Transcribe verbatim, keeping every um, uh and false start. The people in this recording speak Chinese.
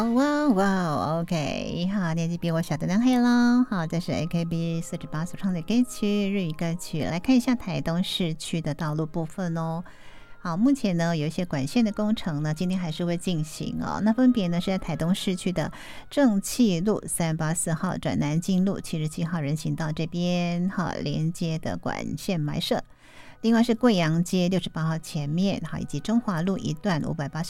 哇哇 ，OK， 好，年纪比我小的男孩喽。好，这是 A K B 四十八所唱的歌曲，日语歌曲。来看一下台东市区的道路部分哦。好，目前呢有一些管线的工程呢，今天还是会进行哦。那分别呢是在台东市区的正气路三八四号转南京路七十七号人行道这边，好连接的管线埋设。另外是贵阳街六十八号前面，好以及中华路一段五百八十